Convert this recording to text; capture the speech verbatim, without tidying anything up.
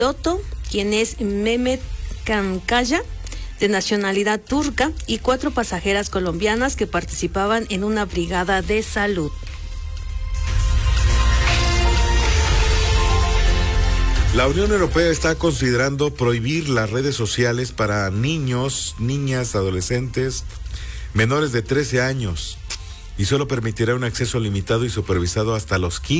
piloto, quien es Mehmet Kankaya, de nacionalidad turca, y cuatro pasajeras colombianas que participaban en una brigada de salud. La Unión Europea está considerando prohibir las redes sociales para niños, niñas, adolescentes menores de trece años y solo permitirá un acceso limitado y supervisado hasta los quince.